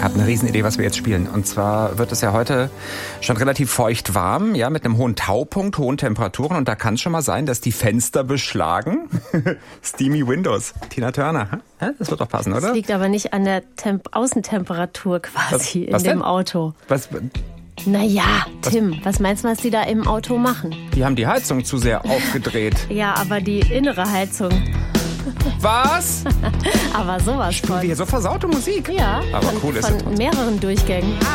habe eine Riesenidee, was wir jetzt spielen. Und zwar wird es ja heute schon relativ feucht warm, ja, mit einem hohen Taupunkt, hohen Temperaturen. Und da kann es schon mal sein, dass die Fenster beschlagen. Steamy Windows. Tina Turner. Das wird doch passen, oder? Das liegt aber nicht an der Außentemperatur quasi in dem Auto. Was? Naja, Tim, was meinst du, was die da im Auto machen? Die haben die Heizung zu sehr aufgedreht. Ja, aber die innere Heizung. Was? Aber sowas Spielen von. wir hier so versaute Musik? Ja, aber cool ist es von mehreren Durchgängen.